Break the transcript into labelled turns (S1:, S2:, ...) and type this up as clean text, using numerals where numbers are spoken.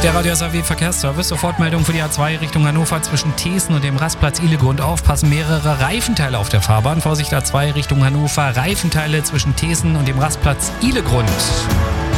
S1: Der Radio SAW Verkehrsservice, Sofortmeldung für die A2 Richtung Hannover zwischen Thesen und dem Rastplatz Ihlegrund. Aufpassen, mehrere Reifenteile auf der Fahrbahn. Vorsicht A2 Richtung Hannover, Reifenteile zwischen Thesen und dem Rastplatz Ihlegrund.